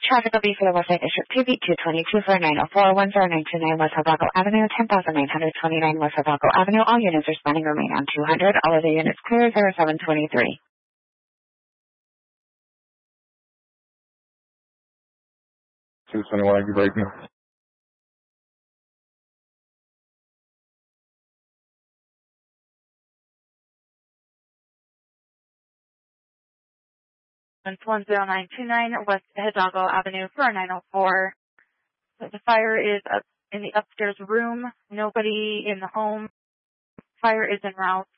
Traffic will be for the Westside District 2B222 for 904-10929 West Hidalgo Avenue, 10,929 West Hidalgo Avenue. All units responding remain on 200. All of the units clear, 0723. Why are you breaking? It's 10929 West Hidalgo Avenue for 904. The fire is up in the upstairs room. Nobody in the home. Fire is en route.